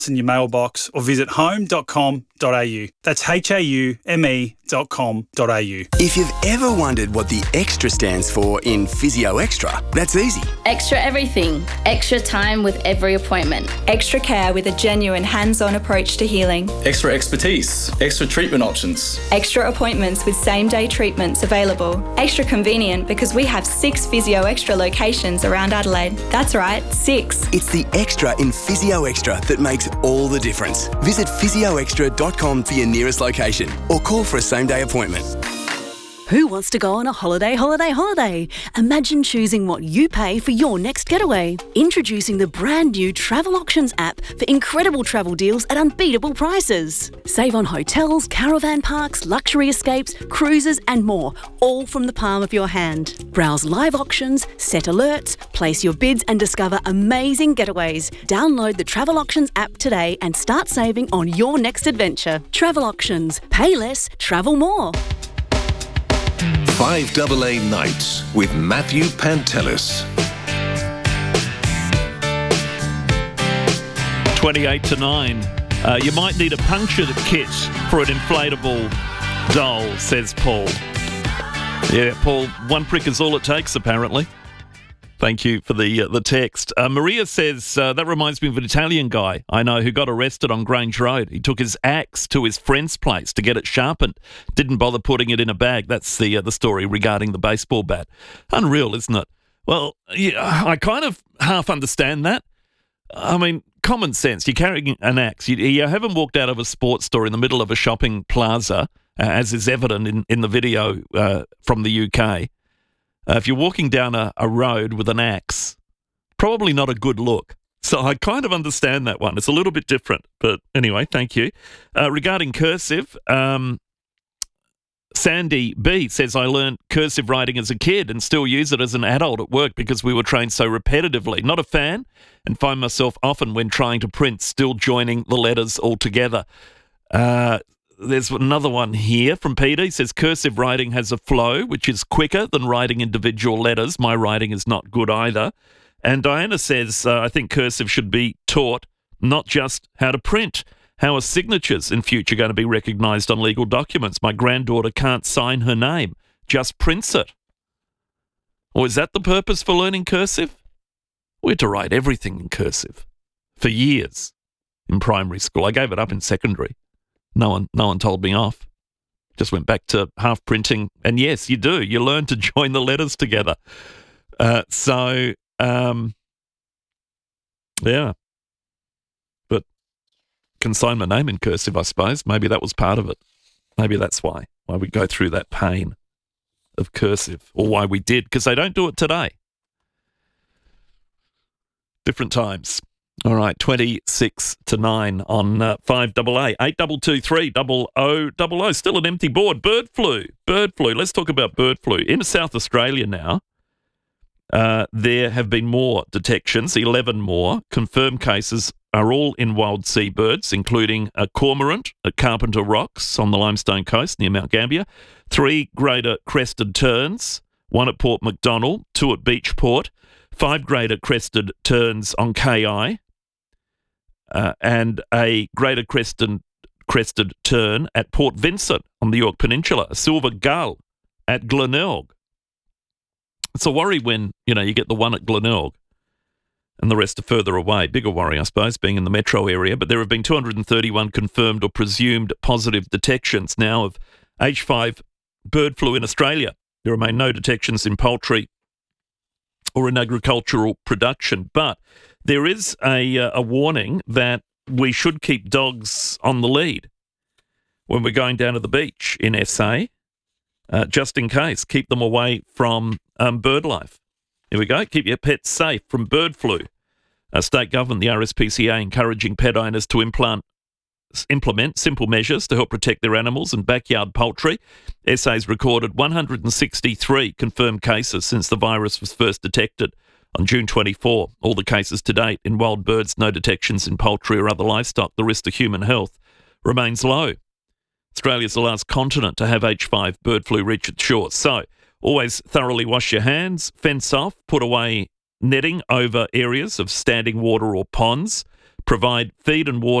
in your mailbox or visit home.com.au. That's haume.com.au. If you've ever wondered what the extra stands for in Physio Extra, that's easy. Extra everything. Extra time with every appointment. Extra care with a genuine hands-on approach to healing. Extra expertise. Extra treatment options. Extra appointments with same-day treatments available. Extra convenient because we have 6 Physio Extra locations around Adelaide. That's right, 6. It's the extra in Physio Extra that makes all the difference. Visit physioextra.com for your nearest location or call for a same-day appointment. Who wants to go on a holiday? Imagine choosing what you pay for your next getaway. Introducing the brand new Travel Auctions app for incredible travel deals at unbeatable prices. Save on hotels, caravan parks, luxury escapes, cruises and more, all from the palm of your hand. Browse live auctions, set alerts, place your bids and discover amazing getaways. Download the Travel Auctions app today and start saving on your next adventure. Travel Auctions. Pay less, travel more. 5AA Nights with Matthew Pantelis. 8:28. You might need a puncture kit for an inflatable doll, says Paul. Yeah, Paul, one prick is all it takes, apparently. Thank you for the text. Maria says, that reminds me of an Italian guy I know who got arrested on Grange Road. He took his axe to his friend's place to get it sharpened. Didn't bother putting it in a bag. That's the story regarding the baseball bat. Unreal, isn't it? Well, yeah, I kind of half understand that. I mean, common sense. You're carrying an axe. You haven't walked out of a sports store in the middle of a shopping plaza, as is evident in the video from the UK. If you're walking down a road with an axe, probably not a good look. So I kind of understand that one. It's a little bit different. But anyway, thank you. Regarding cursive, Sandy B says, I learned cursive writing as a kid and still use it as an adult at work because we were trained so repetitively. Not a fan, and find myself often when trying to print still joining the letters all together. There's another one here from Peter. He says, cursive writing has a flow, which is quicker than writing individual letters. My writing is not good either. And Diana says, I think cursive should be taught not just how to print. How are signatures in future going to be recognised on legal documents? My granddaughter can't sign her name, just prints it. Or is that the purpose for learning cursive? We had to write everything in cursive for years in primary school. I gave it up in secondary. No one told me off. Just went back to half printing. And yes, you do. You learn to join the letters together. Yeah. But can sign my name in cursive, I suppose. Maybe that was part of it. Maybe that's why we go through that pain of cursive, or why we did, because they don't do it today. Different times. All right, 26 to 9 on 5AA, 8223 0000. Still an empty board. Bird flu. Let's talk about bird flu. In South Australia now, there have been more detections, 11 more. Confirmed cases are all in wild seabirds, including a cormorant at Carpenter Rocks on the Limestone Coast near Mount Gambier, 3 greater crested terns, 1 at Port Macdonald, 2 at Beachport, 5 greater crested terns on KI, and a greater crested tern at Port Vincent on the York Peninsula, a silver gull at Glenelg. It's a worry when, you get the one at Glenelg and the rest are further away. Bigger worry, I suppose, being in the metro area. But there have been 231 confirmed or presumed positive detections now of H5 bird flu in Australia. There remain no detections in poultry or in agricultural production. But there is a warning that we should keep dogs on the lead when we're going down to the beach in SA, just in case. Keep them away from bird life. Here we go. Keep your pets safe from bird flu. State government, the RSPCA, encouraging pet owners to implement simple measures to help protect their animals and backyard poultry. SA's recorded 163 confirmed cases since the virus was first detected on June 24. All the cases to date in wild birds, no detections in poultry or other livestock. The risk to human health remains low. Australia is the last continent to have H5 bird flu reach its shores. So always thoroughly wash your hands, fence off, put away netting over areas of standing water or ponds. provide feed and water